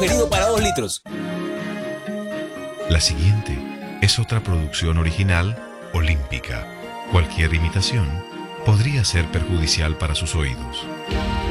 Querido para 2 litros. La siguiente es otra producción original olímpica. Cualquier imitación podría ser perjudicial para sus oídos.